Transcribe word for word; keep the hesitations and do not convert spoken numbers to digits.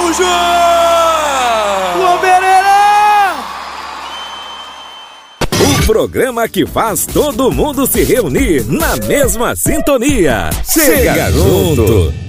Tamo junto! Lumbererê! O programa que faz todo mundo se reunir na mesma sintonia. Chega junto!